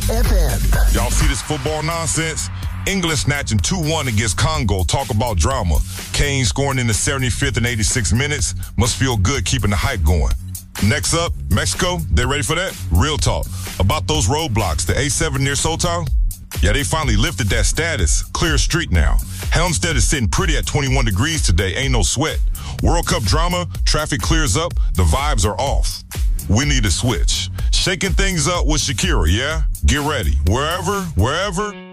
FM. Y'all see this football nonsense? England snatching 2-1 against Congo. Talk about drama. Kane scoring in the 75th and 86 minutes. Must feel good keeping the hype going. Next up, Mexico. They ready for that? Real talk. About those roadblocks, the A7 near Soto? Yeah, they finally lifted that status. Clear street now. Helmstedt is sitting pretty at 21 degrees today. Ain't no sweat. World Cup drama, traffic clears up, the vibes are off. We need a switch. Shaking things up with Shakira, yeah? Get ready. Wherever,